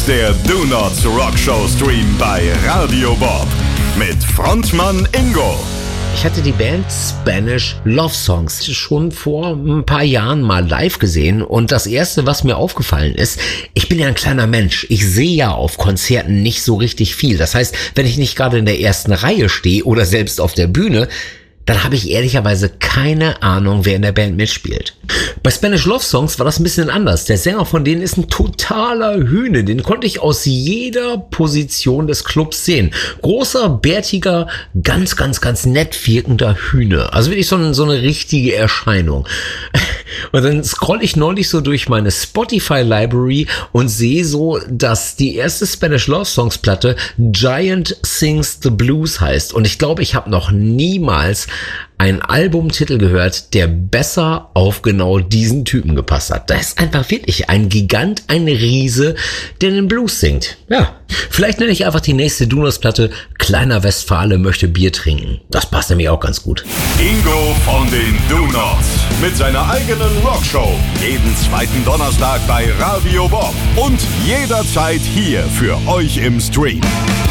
der Do Nots Rock Show Stream bei Radio Bob mit Frontmann Ingo. Ich hatte die Band Spanish Love Songs schon vor ein paar Jahren mal live gesehen und das erste, was mir aufgefallen ist, ich bin ja ein kleiner Mensch. Ich sehe ja auf Konzerten nicht so richtig viel. Das heißt, wenn ich nicht gerade in der ersten Reihe stehe oder selbst auf der Bühne, dann habe ich ehrlicherweise keine Ahnung, wer in der Band mitspielt. Bei Spanish Love Songs war das ein bisschen anders. Der Sänger von denen ist ein totaler Hühne. Den konnte ich aus jeder Position des Clubs sehen. Großer, bärtiger, ganz nett wirkender Hühne. Also wirklich so eine richtige Erscheinung. Und dann scroll ich neulich so durch meine Spotify-Library und sehe so, dass die erste Spanish Love Songs Platte Giant Sings the Blues heißt. Und ich glaube, ich habe noch niemals einen Albumtitel gehört, der besser auf genau diesen Typen gepasst hat. Da ist einfach wirklich ein Gigant, ein Riese, der den Blues singt. Ja, vielleicht nenne ich einfach die nächste Do Nots Platte Kleiner Westfale möchte Bier trinken. Das passt nämlich auch ganz gut. Ingo von den Do Nots mit seiner eigenen Rockshow. Jeden zweiten Donnerstag bei Radio Bob und jederzeit hier für euch im Stream.